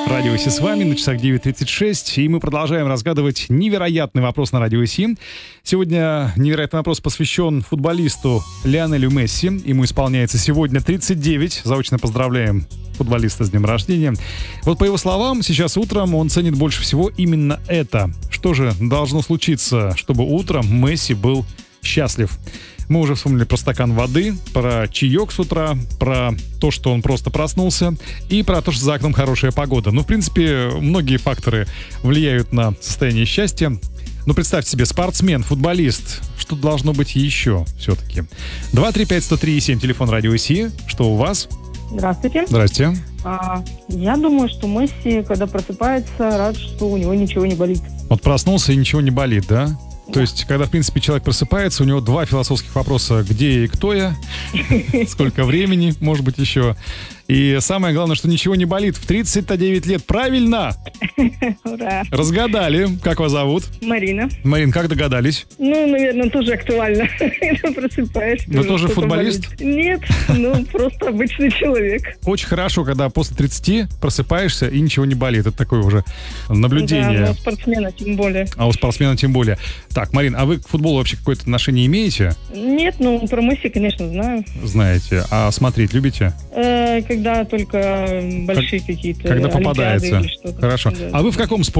Радио Си с вами, на часах 9:36, и мы продолжаем разгадывать невероятный вопрос на Радио Си. Сегодня невероятный вопрос посвящен футболисту Лионелю Месси. Ему исполняется сегодня 39. Заочно поздравляем футболиста с днем рождения. Вот по его словам, сейчас утром он ценит больше всего именно это. Что же должно случиться, чтобы утром Месси был счастлив? Мы уже вспомнили про стакан воды, про чаек с утра, про то, что он просто проснулся, и про то, что за окном хорошая погода. Ну, в принципе, многие факторы влияют на состояние счастья. Но представьте себе, спортсмен, футболист, что должно быть еще все-таки? 235-103-7, телефон Радио Си. Что у вас? Здравствуйте. Здрасте. Я думаю, что Месси, когда просыпается, рад, что у него ничего не болит. Вот проснулся и ничего не болит, да? То есть, когда, в принципе, человек просыпается, у него два философских вопроса: где и кто я, сколько времени, может быть, еще. И самое главное, что ничего не болит. В 39 лет. Правильно! Ура! Разгадали. Как вас зовут? Марина. Марин, как догадались? Ну, наверное, тоже актуально. Когда просыпаешься. Вы тоже футболист? Нет, просто обычный человек. Очень хорошо, когда после 30 просыпаешься и ничего не болит. Это такое уже наблюдение. Да, у спортсмена тем более. А у спортсмена тем более. Так, Марин, а вы к футболу вообще какое-то отношение имеете? Нет, про Месси, конечно, знаю. Знаете. А смотреть любите? Когда только большие какие-то Когда олимпиады попадается. или что-то. Хорошо. Да. А вы в каком спорте?